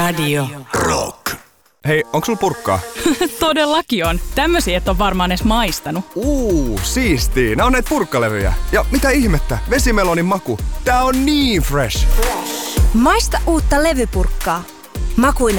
Radio Rock. Hei, onks sulla purkkaa? Todellakin on. Tämmösiä et on varmaan edes maistanut. Siistii. Nää on näitä purkkalevyjä. Ja mitä ihmettä? Vesimelonin maku. Tää on niin fresh. Maista uutta levypurkkaa. Makuina